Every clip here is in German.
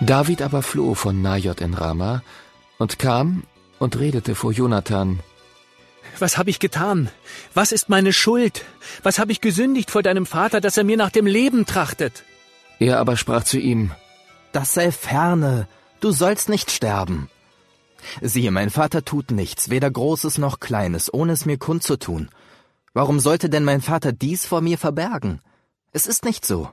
David aber floh von Najot in Rama und kam und redete vor Jonathan. Was habe ich getan? Was ist meine Schuld? Was habe ich gesündigt vor deinem Vater, dass er mir nach dem Leben trachtet? Er aber sprach zu ihm, Das sei ferne, du sollst nicht sterben. Siehe, mein Vater tut nichts, weder Großes noch Kleines, ohne es mir kundzutun. Warum sollte denn mein Vater dies vor mir verbergen? Es ist nicht so.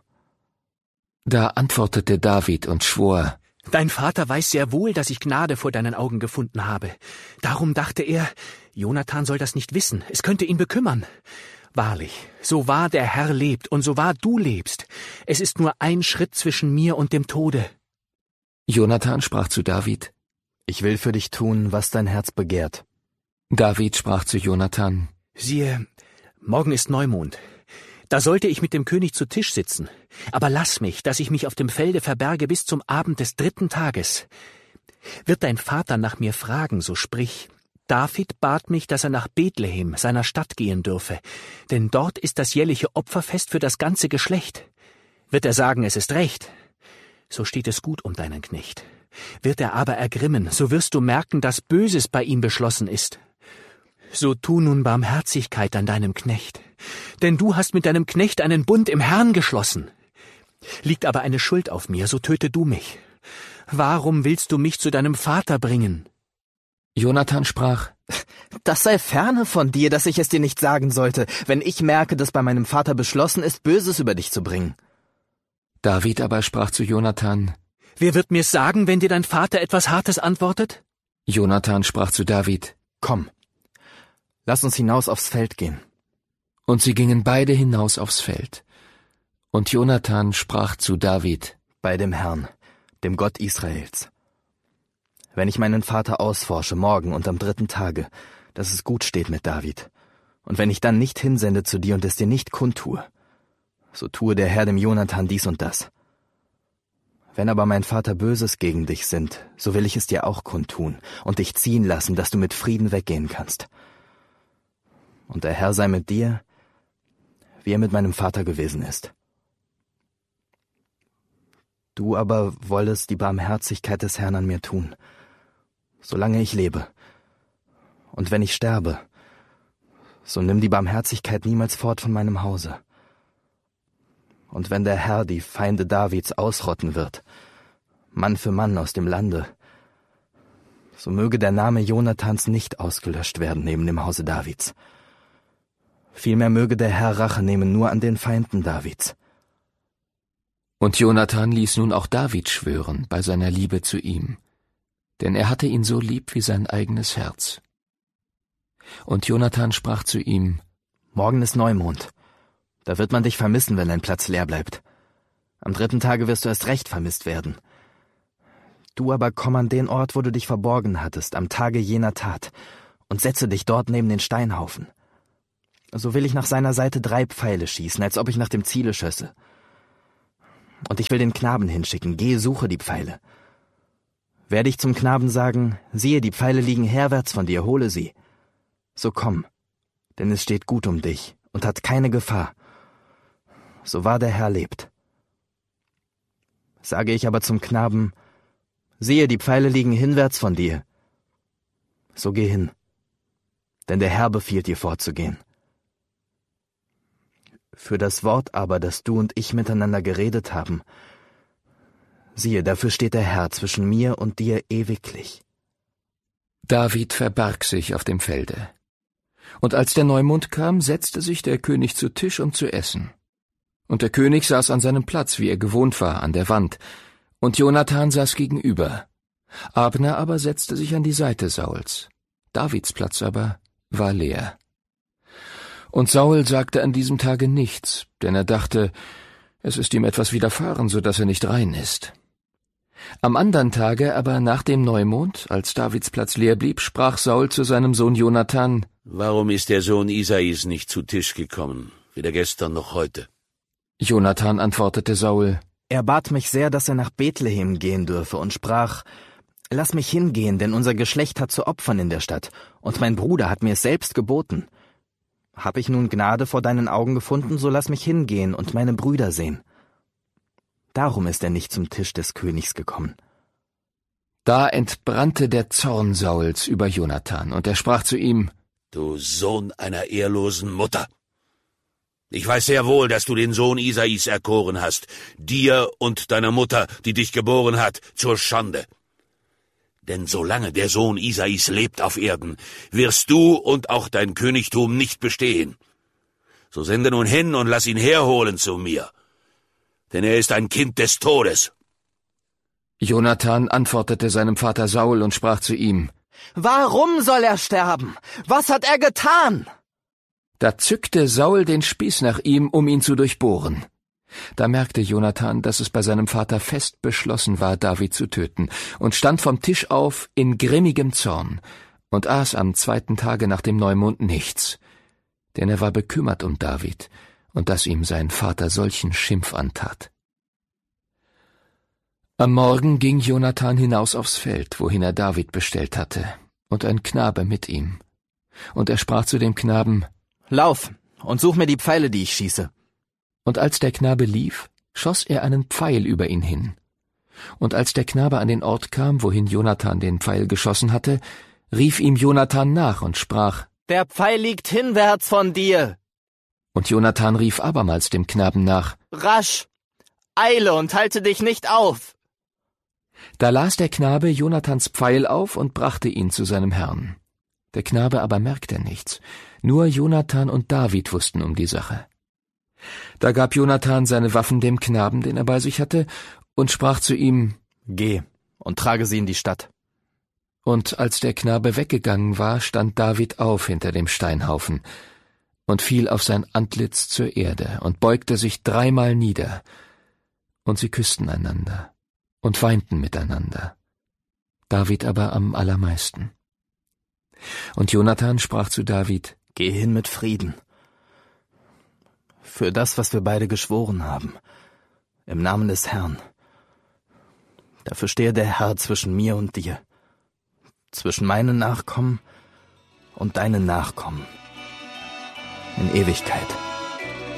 Da antwortete David und schwor, Dein Vater weiß sehr wohl, dass ich Gnade vor deinen Augen gefunden habe. Darum dachte er, Jonathan soll das nicht wissen, es könnte ihn bekümmern. Wahrlich, so wahr der Herr lebt und so wahr du lebst, es ist nur ein Schritt zwischen mir und dem Tode. Jonathan sprach zu David. Ich will für dich tun, was dein Herz begehrt. David sprach zu Jonathan. Siehe, morgen ist Neumond. Da sollte ich mit dem König zu Tisch sitzen. Aber lass mich, dass ich mich auf dem Felde verberge bis zum Abend des 3. Tages. Wird dein Vater nach mir fragen, so sprich, David bat mich, dass er nach Bethlehem, seiner Stadt, gehen dürfe, denn dort ist das jährliche Opferfest für das ganze Geschlecht. Wird er sagen, es ist recht, so steht es gut um deinen Knecht. Wird er aber ergrimmen, so wirst du merken, dass Böses bei ihm beschlossen ist. So tu nun Barmherzigkeit an deinem Knecht, denn du hast mit deinem Knecht einen Bund im Herrn geschlossen. Liegt aber eine Schuld auf mir, so töte du mich. Warum willst du mich zu deinem Vater bringen? Jonathan sprach, Das sei ferne von dir, dass ich es dir nicht sagen sollte, wenn ich merke, dass bei meinem Vater beschlossen ist, Böses über dich zu bringen. David aber sprach zu Jonathan. Wer wird mir's sagen, wenn dir dein Vater etwas Hartes antwortet? Jonathan sprach zu David. Komm, lass uns hinaus aufs Feld gehen. Und sie gingen beide hinaus aufs Feld. Und Jonathan sprach zu David. Bei dem Herrn, dem Gott Israels. Wenn ich meinen Vater ausforsche, morgen und am 3. Tage, dass es gut steht mit David, und wenn ich dann nicht hinsende zu dir und es dir nicht kundtue, so tue der Herr dem Jonathan dies und das. Wenn aber mein Vater Böses gegen dich sinnt, so will ich es dir auch kundtun und dich ziehen lassen, dass du mit Frieden weggehen kannst. Und der Herr sei mit dir, wie er mit meinem Vater gewesen ist. Du aber wollest die Barmherzigkeit des Herrn an mir tun, solange ich lebe. Und wenn ich sterbe, so nimm die Barmherzigkeit niemals fort von meinem Hause. Und wenn der Herr die Feinde Davids ausrotten wird, Mann für Mann aus dem Lande, so möge der Name Jonathans nicht ausgelöscht werden neben dem Hause Davids. Vielmehr möge der Herr Rache nehmen nur an den Feinden Davids. Und Jonathan ließ nun auch David schwören bei seiner Liebe zu ihm, denn er hatte ihn so lieb wie sein eigenes Herz. Und Jonathan sprach zu ihm, Morgen ist Neumond. Da wird man dich vermissen, wenn dein Platz leer bleibt. Am 3. Tage wirst du erst recht vermisst werden. Du aber komm an den Ort, wo du dich verborgen hattest, am Tage jener Tat, und setze dich dort neben den Steinhaufen. So will ich nach seiner Seite 3 Pfeile schießen, als ob ich nach dem Ziele schösse. Und ich will den Knaben hinschicken, gehe, suche die Pfeile. Werde ich zum Knaben sagen, siehe, die Pfeile liegen herwärts von dir, hole sie. So komm, denn es steht gut um dich und hat keine Gefahr. So wahr der Herr lebt. Sage ich aber zum Knaben, siehe, die Pfeile liegen hinwärts von dir. So geh hin, denn der Herr befiehlt dir fortzugehen. Für das Wort aber, das du und ich miteinander geredet haben, siehe, dafür steht der Herr zwischen mir und dir ewiglich. David verbarg sich auf dem Felde. Und als der Neumond kam, setzte sich der König zu Tisch, um zu essen. Und der König saß an seinem Platz, wie er gewohnt war, an der Wand, und Jonathan saß gegenüber. Abner aber setzte sich an die Seite Sauls. Davids Platz aber war leer. Und Saul sagte an diesem Tage nichts, denn er dachte, es ist ihm etwas widerfahren, so dass er nicht rein ist. Am andern Tage aber nach dem Neumond, als Davids Platz leer blieb, sprach Saul zu seinem Sohn Jonathan: Warum ist der Sohn Isais nicht zu Tisch gekommen, weder gestern noch heute? Jonathan antwortete Saul: Er bat mich sehr, dass er nach Bethlehem gehen dürfe und sprach, Lass mich hingehen, denn unser Geschlecht hat zu opfern in der Stadt, und mein Bruder hat mir es selbst geboten. Hab ich nun Gnade vor deinen Augen gefunden, so lass mich hingehen und meine Brüder sehen. Darum ist er nicht zum Tisch des Königs gekommen. Da entbrannte der Zorn Sauls über Jonathan, und er sprach zu ihm: Du Sohn einer ehrlosen Mutter! Ich weiß sehr wohl, dass du den Sohn Isais erkoren hast, dir und deiner Mutter, die dich geboren hat, zur Schande. Denn solange der Sohn Isais lebt auf Erden, wirst du und auch dein Königtum nicht bestehen. So sende nun hin und lass ihn herholen zu mir, denn er ist ein Kind des Todes. Jonathan antwortete seinem Vater Saul und sprach zu ihm: Warum soll er sterben? Was hat er getan? Da zückte Saul den Spieß nach ihm, um ihn zu durchbohren. Da merkte Jonathan, dass es bei seinem Vater fest beschlossen war, David zu töten, und stand vom Tisch auf in grimmigem Zorn und aß am 2. Tage nach dem Neumond nichts, denn er war bekümmert um David und dass ihm sein Vater solchen Schimpf antat. Am Morgen ging Jonathan hinaus aufs Feld, wohin er David bestellt hatte, und ein Knabe mit ihm. Und er sprach zu dem Knaben: Lauf und such mir die Pfeile, die ich schieße. Und als der Knabe lief, schoss er einen Pfeil über ihn hin. Und als der Knabe an den Ort kam, wohin Jonathan den Pfeil geschossen hatte, rief ihm Jonathan nach und sprach: Der Pfeil liegt hinwärts von dir. Und Jonathan rief abermals dem Knaben nach: Rasch, eile und halte dich nicht auf. Da las der Knabe Jonathans Pfeil auf und brachte ihn zu seinem Herrn. Der Knabe aber merkte nichts, nur Jonathan und David wussten um die Sache. Da gab Jonathan seine Waffen dem Knaben, den er bei sich hatte, und sprach zu ihm: Geh und trage sie in die Stadt. Und als der Knabe weggegangen war, stand David auf hinter dem Steinhaufen und fiel auf sein Antlitz zur Erde und beugte sich 3-mal nieder. Und sie küssten einander und weinten miteinander, David aber am allermeisten. Und Jonathan sprach zu David: Geh hin mit Frieden. Für das, was wir beide geschworen haben, im Namen des Herrn. Dafür stehe der Herr zwischen mir und dir, zwischen meinen Nachkommen und deinen Nachkommen, in Ewigkeit.